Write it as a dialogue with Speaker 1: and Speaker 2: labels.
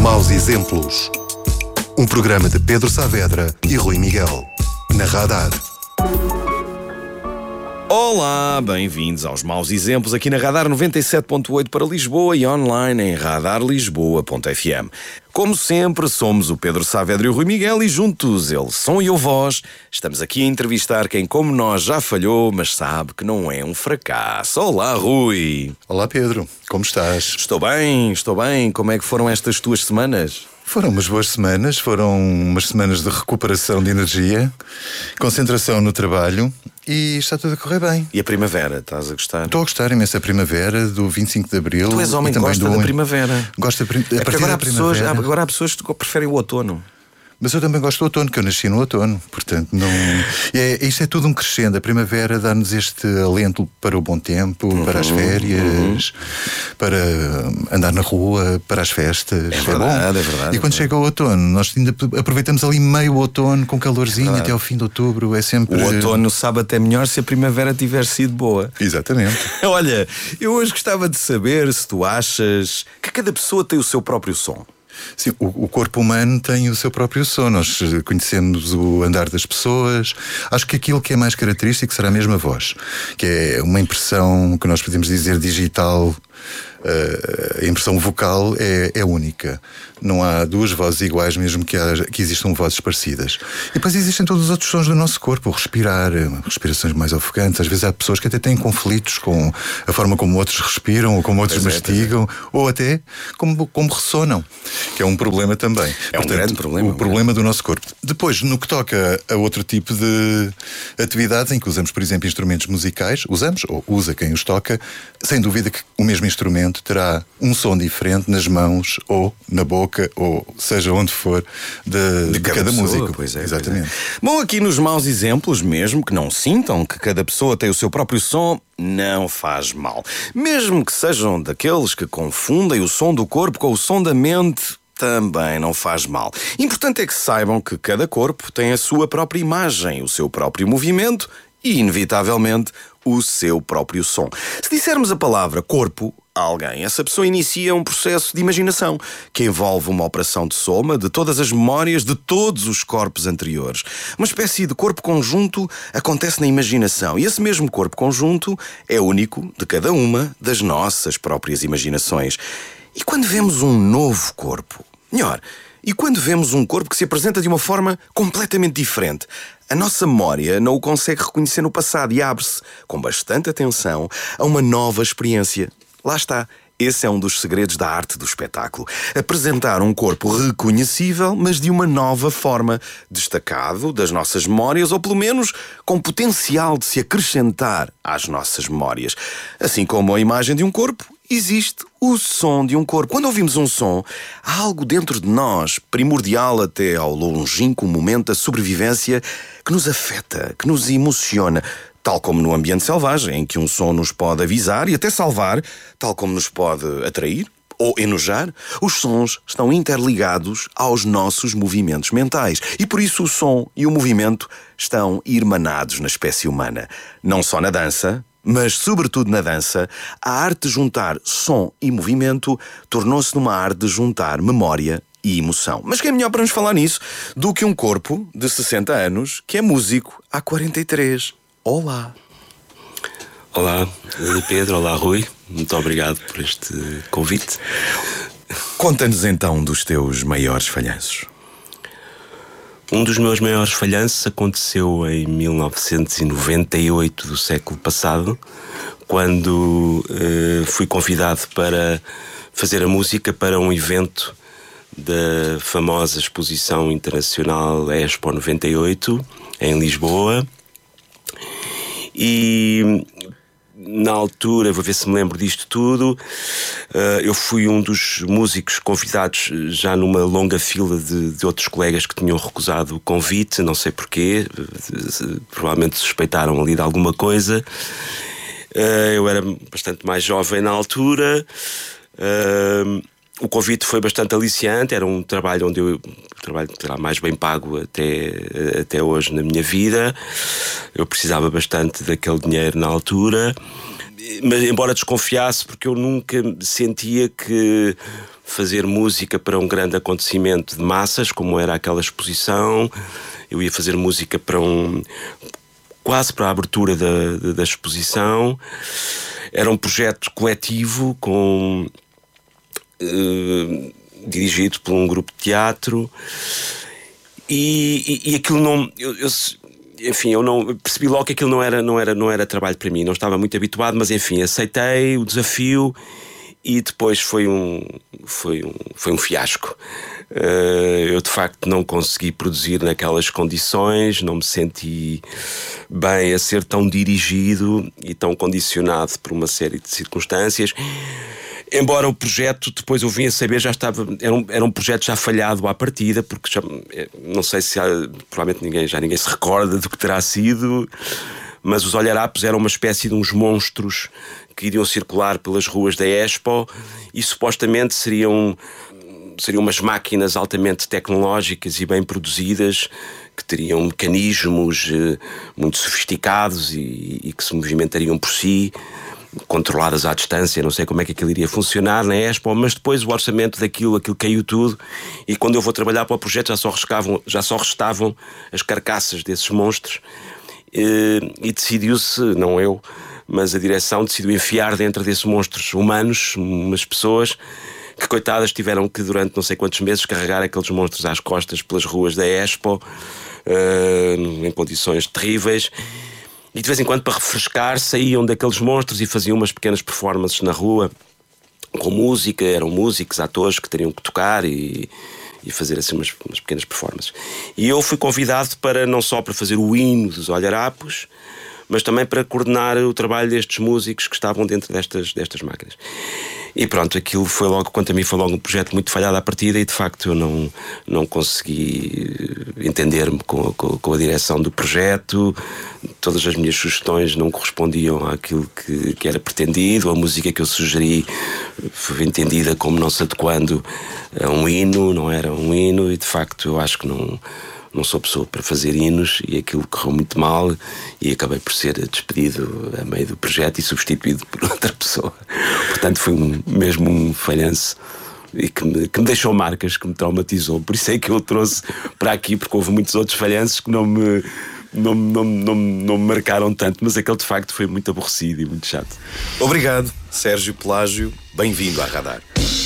Speaker 1: Maus Exemplos. Um programa de Pedro Saavedra e Rui Miguel. Na Radar.
Speaker 2: Olá, bem-vindos aos Maus Exemplos aqui na Radar 97.8 para Lisboa e online em radarlisboa.fm. Como sempre, somos o Pedro Saavedra e o Rui Miguel e juntos, ele, som e eu, voz, estamos aqui a entrevistar quem, como nós, já falhou, mas sabe que não é um fracasso. Olá, Rui.
Speaker 1: Olá, Pedro. Como estás?
Speaker 2: Estou bem. Como é que foram estas tuas semanas?
Speaker 1: Foram umas boas semanas, foram umas semanas de recuperação de energia, concentração no trabalho e está tudo a correr bem.
Speaker 2: E a primavera, estás a gostar?
Speaker 1: Estou a gostar imenso da primavera, do 25 de Abril.
Speaker 2: Tu és homem que gosta da primavera.
Speaker 1: Gosta a partir da primavera.
Speaker 2: Agora há pessoas que preferem o outono.
Speaker 1: Mas eu também gosto do outono, que eu nasci no outono. Portanto, não... isto é tudo um crescendo. A primavera dá-nos este alento para o bom tempo, para as férias, para andar na rua, para as festas.
Speaker 2: É verdade, é verdade.
Speaker 1: E quando chega o outono, nós ainda aproveitamos ali meio outono, com calorzinho, até ao fim de outubro. É sempre...
Speaker 2: O outono sabe até melhor se a primavera tiver sido boa.
Speaker 1: Exatamente.
Speaker 2: Olha, eu hoje gostava de saber se tu achas que cada pessoa tem o seu próprio som.
Speaker 1: Sim, o corpo humano tem o seu próprio som. Nós conhecemos o andar das pessoas. Acho que aquilo que é mais característico será mesmo a voz, que é uma impressão que nós podemos dizer digital. A impressão vocal é única. Não há duas vozes iguais, mesmo que existam vozes parecidas. E depois existem todos os outros sons do nosso corpo. O respirar, respirações mais ofegantes. Às vezes há pessoas que até têm conflitos com a forma como outros respiram, ou como outros mastigam, ou até como ressonam, que é um problema também.
Speaker 2: Um grande problema.
Speaker 1: O problema do nosso corpo. Depois, no que toca a outro tipo de atividades em que usamos, por exemplo, instrumentos musicais, usamos ou usa quem os toca, sem dúvida que o mesmo instrumento terá um som diferente nas mãos ou na boca, ou seja onde for, de cada músico.
Speaker 2: Pois é,
Speaker 1: exatamente.
Speaker 2: Pois é. Bom, aqui nos Maus Exemplos, mesmo que não sintam que cada pessoa tem o seu próprio som, não faz mal. Mesmo que sejam daqueles que confundem o som do corpo com o som da mente, também não faz mal. Importante é que saibam que cada corpo tem a sua própria imagem, o seu próprio movimento e, inevitavelmente, o seu próprio som. Se dissermos a palavra corpo a alguém, essa pessoa inicia um processo de imaginação que envolve uma operação de soma de todas as memórias de todos os corpos anteriores. Uma espécie de corpo conjunto acontece na imaginação e esse mesmo corpo conjunto é único de cada uma das nossas próprias imaginações. E quando vemos um novo corpo, melhor, e quando vemos um corpo que se apresenta de uma forma completamente diferente, a nossa memória não o consegue reconhecer no passado e abre-se, com bastante atenção, a uma nova experiência. Lá está. Esse é um dos segredos da arte do espetáculo. Apresentar um corpo reconhecível, mas de uma nova forma, destacado das nossas memórias, ou pelo menos com potencial de se acrescentar às nossas memórias. Assim como a imagem de um corpo, existe o som de um corpo. Quando ouvimos um som, há algo dentro de nós, primordial até ao longínquo momento da sobrevivência, que nos afeta, que nos emociona. Tal como no ambiente selvagem, em que um som nos pode avisar e até salvar, tal como nos pode atrair ou enojar, os sons estão interligados aos nossos movimentos mentais. E por isso o som e o movimento estão irmanados na espécie humana. Não só na dança, mas sobretudo na dança, a arte de juntar som e movimento tornou-se numa arte de juntar memória e emoção. Mas quem é melhor para nos falar nisso do que um corpo de 60 anos que é músico há 43? Olá.
Speaker 3: Olá, Pedro. Olá, Rui. Muito obrigado por este convite.
Speaker 2: Conta-nos então dos teus maiores falhanços.
Speaker 3: Um dos meus maiores falhanços aconteceu em 1998 do século passado, quando fui convidado para fazer a música para um evento da famosa Exposição Internacional Expo 98, em Lisboa. E na altura, vou ver se me lembro disto tudo, eu fui um dos músicos convidados já numa longa fila de outros colegas que tinham recusado o convite, não sei porquê, provavelmente suspeitaram ali de alguma coisa. Eu era bastante mais jovem na altura. O convite foi bastante aliciante, era um trabalho onde eu trabalho mais bem pago até hoje na minha vida. Eu precisava bastante daquele dinheiro na altura. Mas embora desconfiasse, porque eu nunca sentia que fazer música para um grande acontecimento de massas, como era aquela exposição, eu ia fazer música para quase para a abertura da exposição. Era um projeto coletivo dirigido por um grupo de teatro, e aquilo não... Enfim, eu não percebi logo que aquilo não era trabalho para mim. Não estava muito habituado, mas enfim, aceitei o desafio e depois foi um fiasco. Eu de facto não consegui produzir naquelas condições, não me senti bem a ser tão dirigido e tão condicionado por uma série de circunstâncias. Embora o projeto, depois eu vim a saber, já estava, era um projeto já falhado à partida, porque já, não sei se provavelmente ninguém se recorda do que terá sido, mas os Olharapos eram uma espécie de uns monstros que iriam circular pelas ruas da Expo e supostamente seriam umas máquinas altamente tecnológicas e bem produzidas, que teriam mecanismos muito sofisticados e que se movimentariam por si, controladas à distância. Não sei como é que aquilo iria funcionar na Expo, mas depois o orçamento aquilo caiu tudo, e quando eu vou trabalhar para o projeto já só restavam as carcaças desses monstros, e decidiu-se, não eu, mas a direção decidiu enfiar dentro desses monstros humanos umas pessoas que, coitadas, tiveram que durante não sei quantos meses carregar aqueles monstros às costas pelas ruas da Expo, em condições terríveis. E de vez em quando, para refrescar, saíam daqueles monstros e faziam umas pequenas performances na rua, com música. Eram músicos, atores que teriam que tocar e fazer assim umas pequenas performances. E eu fui convidado para, não só para fazer o hino dos Olharapos, mas também para coordenar o trabalho destes músicos que estavam dentro destas máquinas. E pronto, aquilo foi logo, quanto a mim, foi logo um projeto muito falhado à partida, e de facto eu não consegui entender-me com a direção do projeto. Todas as minhas sugestões não correspondiam àquilo que era pretendido. A música que eu sugeri foi entendida como não se adequando a um hino, não era um hino, e de facto eu acho que não sou pessoa para fazer hinos, e aquilo correu muito mal e acabei por ser despedido a meio do projeto e substituído por outra pessoa. Portanto, foi mesmo um falhanço e que me deixou marcas, que me traumatizou. Por isso é que eu trouxe para aqui, porque houve muitos outros falhanços que não me marcaram tanto, mas aquele de facto foi muito aborrecido e muito chato.
Speaker 2: Obrigado, Sérgio Pelágio. Bem-vindo à Radar.